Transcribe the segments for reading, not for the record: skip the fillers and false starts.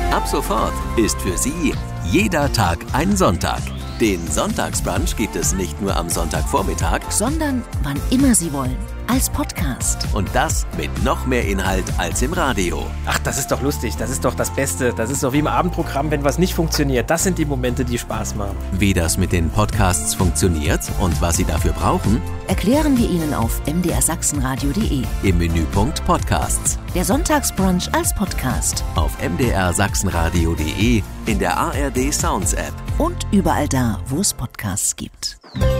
Ab sofort ist für Sie jeder Tag ein Sonntag. Den Sonntagsbrunch gibt es nicht nur am Sonntagvormittag, sondern wann immer Sie wollen, als Podcast. Und das mit noch mehr Inhalt als im Radio. Ach, das ist doch lustig, das ist doch das Beste. Das ist doch wie im Abendprogramm, wenn was nicht funktioniert. Das sind die Momente, die Spaß machen. Wie das mit den Podcasts funktioniert und was Sie dafür brauchen, erklären wir Ihnen auf mdrsachsenradio.de. Im Menüpunkt Podcasts. Der Sonntagsbrunch als Podcast. Auf mdrsachsenradio.de, in der ARD Sounds App. Und überall da, wo es Podcasts gibt.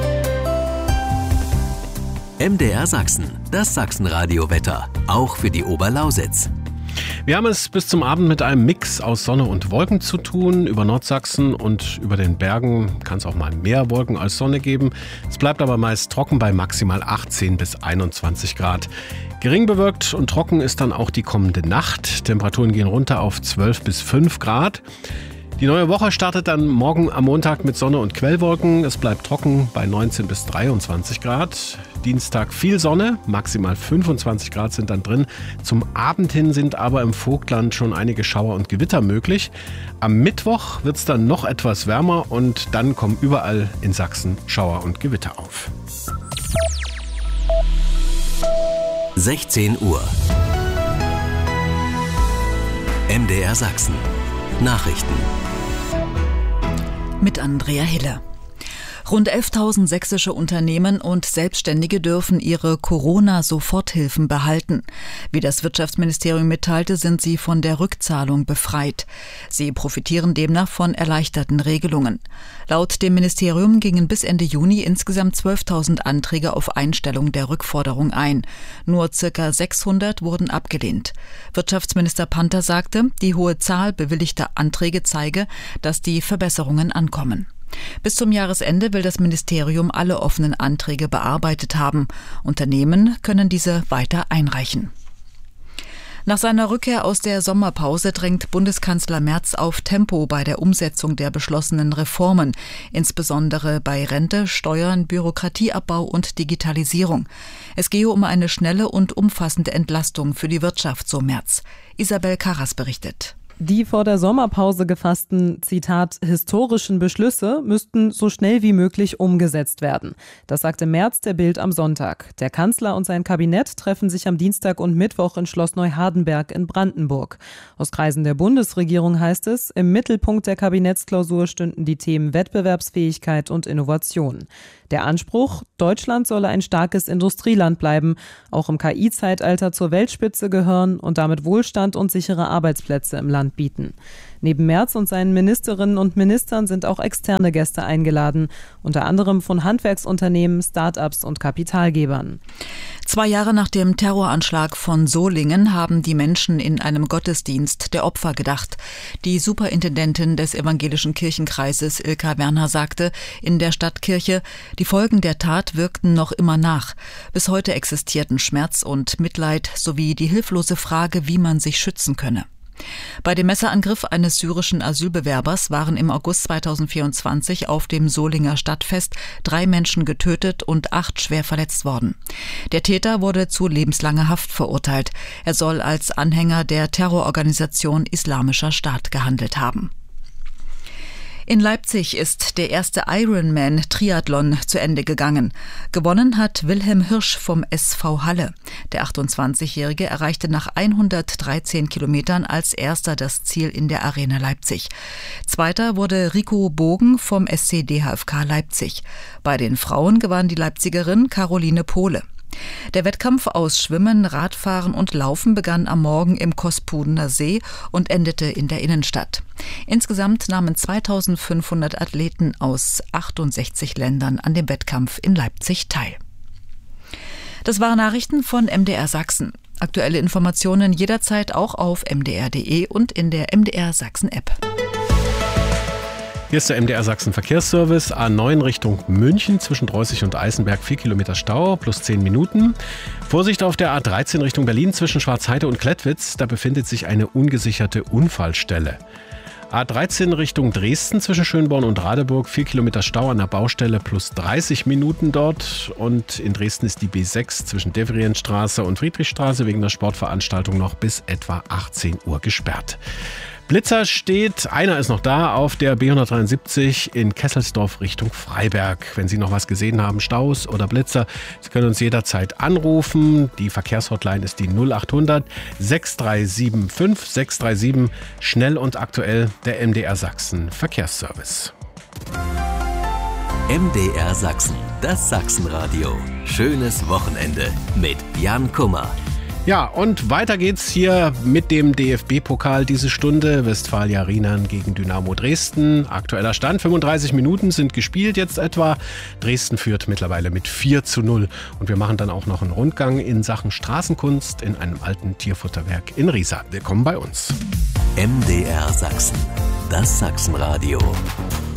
MDR Sachsen, das Sachsenradio-Wetter, auch für die Oberlausitz. Wir haben es bis zum Abend mit einem Mix aus Sonne und Wolken zu tun. Über Nordsachsen und über den Bergen kann es auch mal mehr Wolken als Sonne geben. Es bleibt aber meist trocken bei maximal 18 bis 21 Grad. Gering bewölkt und trocken ist dann auch die kommende Nacht. Temperaturen gehen runter auf 12 bis 5 Grad. Die neue Woche startet dann morgen am Montag mit Sonne und Quellwolken. Es bleibt trocken bei 19 bis 23 Grad. Dienstag viel Sonne, maximal 25 Grad sind dann drin. Zum Abend hin sind aber im Vogtland schon einige Schauer und Gewitter möglich. Am Mittwoch wird es dann noch etwas wärmer und dann kommen überall in Sachsen Schauer und Gewitter auf. 16 Uhr. MDR Sachsen. Nachrichten. Mit Andrea Hiller. Rund 11.000 sächsische Unternehmen und Selbstständige dürfen ihre Corona-Soforthilfen behalten. Wie das Wirtschaftsministerium mitteilte, sind sie von der Rückzahlung befreit. Sie profitieren demnach von erleichterten Regelungen. Laut dem Ministerium gingen bis Ende Juni insgesamt 12.000 Anträge auf Einstellung der Rückforderung ein. Nur ca. 600 wurden abgelehnt. Wirtschaftsminister Panther sagte, die hohe Zahl bewilligter Anträge zeige, dass die Verbesserungen ankommen. Bis zum Jahresende will das Ministerium alle offenen Anträge bearbeitet haben. Unternehmen können diese weiter einreichen. Nach seiner Rückkehr aus der Sommerpause drängt Bundeskanzler Merz auf Tempo bei der Umsetzung der beschlossenen Reformen, insbesondere bei Rente, Steuern, Bürokratieabbau und Digitalisierung. Es gehe um eine schnelle und umfassende Entlastung für die Wirtschaft, so Merz. Isabel Karras berichtet. Die vor der Sommerpause gefassten, Zitat, historischen Beschlüsse müssten so schnell wie möglich umgesetzt werden. Das sagte Merz der Bild am Sonntag. Der Kanzler und sein Kabinett treffen sich am Dienstag und Mittwoch in Schloss Neuhardenberg in Brandenburg. Aus Kreisen der Bundesregierung heißt es, im Mittelpunkt der Kabinettsklausur stünden die Themen Wettbewerbsfähigkeit und Innovation. Der Anspruch, Deutschland solle ein starkes Industrieland bleiben, auch im KI-Zeitalter zur Weltspitze gehören und damit Wohlstand und sichere Arbeitsplätze im Land bieten. Neben Merz und seinen Ministerinnen und Ministern sind auch externe Gäste eingeladen, unter anderem von Handwerksunternehmen, Start-ups und Kapitalgebern. 2 Jahre nach dem Terroranschlag von Solingen haben die Menschen in einem Gottesdienst der Opfer gedacht. Die Superintendentin des evangelischen Kirchenkreises Ilka Werner sagte in der Stadtkirche, die Folgen der Tat wirkten noch immer nach. Bis heute existierten Schmerz und Mitleid sowie die hilflose Frage, wie man sich schützen könne. Bei dem Messerangriff eines syrischen Asylbewerbers waren im August 2024 auf dem Solinger Stadtfest 3 Menschen getötet und 8 schwer verletzt worden. Der Täter wurde zu lebenslanger Haft verurteilt. Er soll als Anhänger der Terrororganisation Islamischer Staat gehandelt haben. In Leipzig ist der erste Ironman-Triathlon zu Ende gegangen. Gewonnen hat Wilhelm Hirsch vom SV Halle. Der 28-Jährige erreichte nach 113 Kilometern als erster das Ziel in der Arena Leipzig. Zweiter wurde Rico Bogen vom SC DHFK Leipzig. Bei den Frauen gewann die Leipzigerin Caroline Pohle. Der Wettkampf aus Schwimmen, Radfahren und Laufen begann am Morgen im Kospudener See und endete in der Innenstadt. Insgesamt nahmen 2500 Athleten aus 68 Ländern an dem Wettkampf in Leipzig teil. Das waren Nachrichten von MDR Sachsen. Aktuelle Informationen jederzeit auch auf mdr.de und in der MDR Sachsen App. Hier ist der MDR Sachsen Verkehrsservice. A9 Richtung München zwischen Dreußig und Eisenberg 4 Kilometer Stau plus 10 Minuten. Vorsicht auf der A13 Richtung Berlin zwischen Schwarzheide und Klettwitz. Da befindet sich eine ungesicherte Unfallstelle. A13 Richtung Dresden zwischen Schönborn und Radeburg 4 Kilometer Stau an der Baustelle plus 30 Minuten dort. Und in Dresden ist die B6 zwischen Devrienstraße und Friedrichstraße wegen der Sportveranstaltung noch bis etwa 18 Uhr gesperrt. Blitzer steht, einer ist noch da, auf der B173 in Kesselsdorf Richtung Freiberg. Wenn Sie noch was gesehen haben, Staus oder Blitzer, Sie können uns jederzeit anrufen. Die Verkehrshotline ist die 0800 6375 637, schnell und aktuell, der MDR Sachsen Verkehrsservice. MDR Sachsen, das Sachsenradio. Schönes Wochenende mit Jan Kummer. Ja, und weiter geht's hier mit dem DFB-Pokal diese Stunde. Westfalia Rheinland gegen Dynamo Dresden. Aktueller Stand, 35 Minuten sind gespielt jetzt etwa. Dresden führt mittlerweile mit 4:0. Und wir machen dann auch noch einen Rundgang in Sachen Straßenkunst in einem alten Tierfutterwerk in Riesa. Willkommen bei uns. MDR Sachsen, das Sachsenradio.